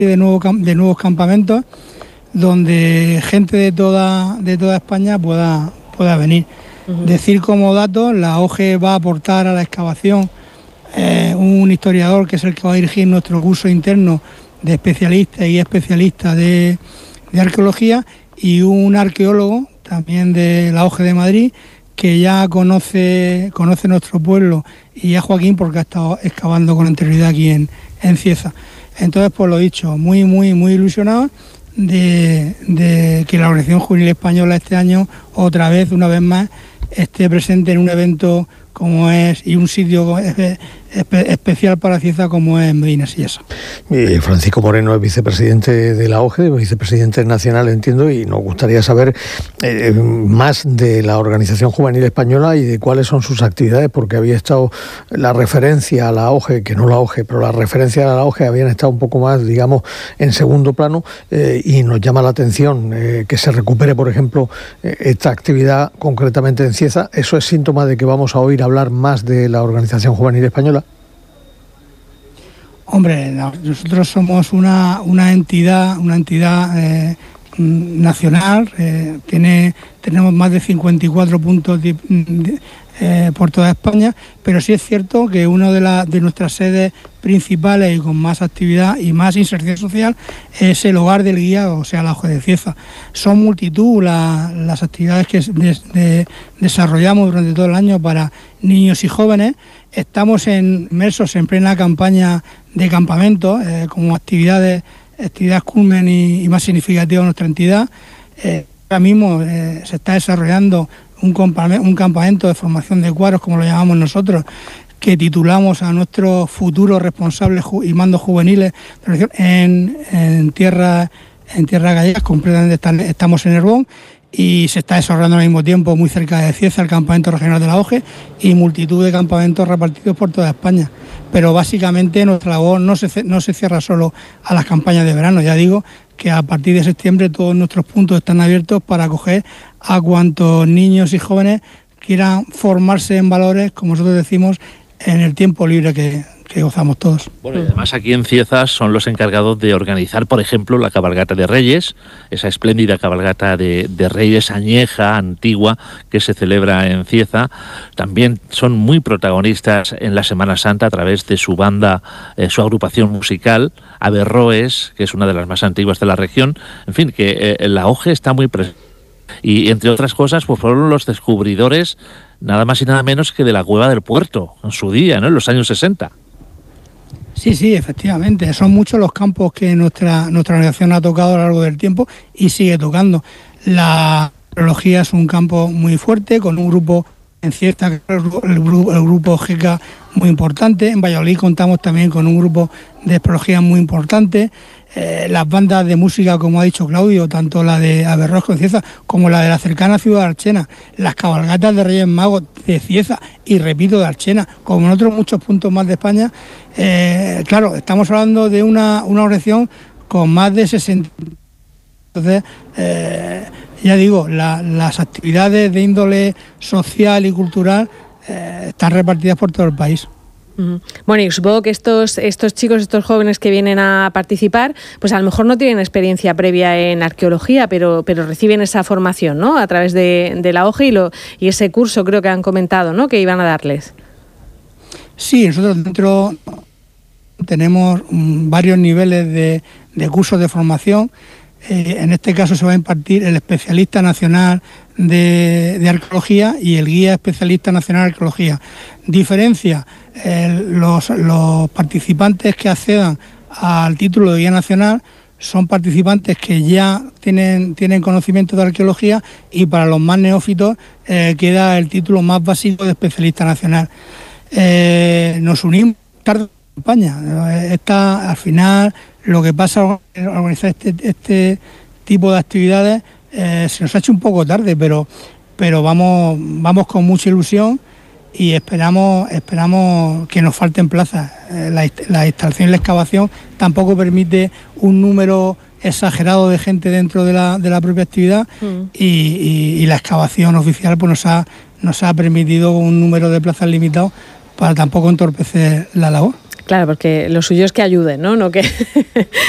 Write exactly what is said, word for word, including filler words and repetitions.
de, nuevo, de nuevos campamentos donde gente de toda, de toda España pueda, pueda venir. Uh-huh. Decir como dato, la O G E va a aportar a la excavación eh, un historiador que es el que va a dirigir nuestro curso interno de especialistas y especialistas de, de arqueología, y un arqueólogo también de la O G E de Madrid que ya conoce, conoce nuestro pueblo, y a Joaquín porque ha estado excavando con anterioridad aquí en, en Cieza. Entonces, pues lo dicho, muy, muy, muy ilusionado de, de que la Organización Juvenil Española este año, otra vez, una vez más, esté presente en un evento como es, y un sitio espe, espe, especial para Cieza como es Medina Sillesa. Y Francisco Moreno es vicepresidente de la O G E, vicepresidente nacional, entiendo, y nos gustaría saber eh, más de la Organización Juvenil Española y de cuáles son sus actividades, porque había estado la referencia a la O G E, que no la O G E, pero la referencia a la O G E habían estado un poco más, digamos, en segundo plano, eh, y nos llama la atención eh, que se recupere, por ejemplo, eh, esta actividad concretamente en Cieza. ¿Eso es síntoma de que vamos a oír hablar más de la Organización Juvenil Española? Hombre, nosotros somos una, una entidad, una entidad eh, nacional, eh, tiene, tenemos más de cincuenta y cuatro puntos de, de, eh, por toda España, pero sí es cierto que una de, la, de nuestras sedes principales y con más actividad y más inserción social es el hogar del guía, o sea, la O G E de Cieza. Son multitud la, las actividades que de, de, desarrollamos durante todo el año para niños y jóvenes. Estamos en, inmersos en plena campaña de campamentos, eh, como actividades, actividades culmen y, y más significativas de nuestra entidad. Eh, ahora mismo eh, se está desarrollando un, un campamento de formación de cuadros, como lo llamamos nosotros, que titulamos a nuestros futuros responsables y mandos juveniles en, en tierra en tierras gallegas. Completamente están, estamos en Herbón, y se está desarrollando al mismo tiempo muy cerca de Cieza el campamento regional de la O G E y multitud de campamentos repartidos por toda España. Pero básicamente nuestra labor no se, no se cierra solo a las campañas de verano. Ya digo que a partir de septiembre todos nuestros puntos están abiertos para acoger a cuantos niños y jóvenes quieran formarse en valores, como nosotros decimos, en el tiempo libre que, que gozamos todos. Bueno, y además aquí en Cieza son los encargados de organizar, por ejemplo, la cabalgata de Reyes, esa espléndida cabalgata de, de Reyes añeja, antigua, que se celebra en Cieza. También son muy protagonistas en la Semana Santa a través de su banda, eh, su agrupación musical, Averroes, que es una de las más antiguas de la región. En fin, que eh, la O G E está muy presente. Y entre otras cosas, pues fueron los descubridores nada más y nada menos que de la Cueva del Puerto, en su día, ¿no?, en los años sesenta. Sí, sí, efectivamente. Son muchos los campos que nuestra, nuestra organización ha tocado a lo largo del tiempo y sigue tocando. La arqueología es un campo muy fuerte, con un grupo en Cieza, el, el, el grupo G E C A muy importante. En Valladolid contamos también con un grupo de espeleología muy importante. Eh, las bandas de música, como ha dicho Claudio, tanto la de Averroes con Cieza como la de la cercana ciudad de Archena, las cabalgatas de Reyes Magos de Cieza y, repito, de Archena, como en otros muchos puntos más de España. Eh, claro, estamos hablando de una, una organización con más de sesenta. Entonces, eh, ya digo, la, las actividades de índole social y cultural eh, están repartidas por todo el país. Bueno, y supongo que estos, estos chicos, estos jóvenes que vienen a participar, pues a lo mejor no tienen experiencia previa en arqueología, pero, pero reciben esa formación, ¿no?, a través de, de la O G E y, lo, y ese curso creo que han comentado, ¿no?, que iban a darles. Sí, nosotros dentro tenemos varios niveles de, de cursos de formación. Eh, en este caso se va a impartir el especialista nacional de, de arqueología y el guía especialista nacional de arqueología. Diferencia, eh, los, los participantes que accedan al título de guía nacional son participantes que ya tienen, tienen conocimiento de arqueología, y para los más neófitos eh, queda el título más básico de especialista nacional. Eh, nos unimos tarde en campaña. Esta, al final, lo que pasa al organizar este, este tipo de actividades eh, se nos ha hecho un poco tarde, pero, pero vamos, vamos con mucha ilusión y esperamos, esperamos que nos falten plazas. Eh, la, la instalación y la excavación tampoco permite un número exagerado de gente dentro de la, de la propia actividad, mm. y, y, y la excavación oficial pues nos ha, nos ha permitido un número de plazas limitado para tampoco entorpecer la labor. Claro, porque lo suyo es que ayuden, ¿no? No que,